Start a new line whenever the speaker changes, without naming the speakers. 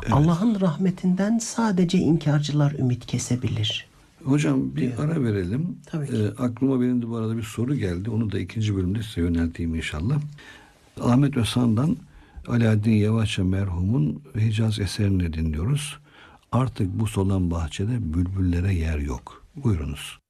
Evet.
Allah'ın rahmetinden sadece inkarcılar ümit kesebilir.
Hocam bir ara verelim.
Tabii ki.
Aklıma benim de bu arada bir soru geldi. Onu da ikinci bölümde size yönelteyim inşallah. Ahmet Özhan'dan Alaaddin Yavaşça merhumun Hicaz eserini dinliyoruz. Artık bu solan bahçede bülbüllere yer yok. Buyurunuz.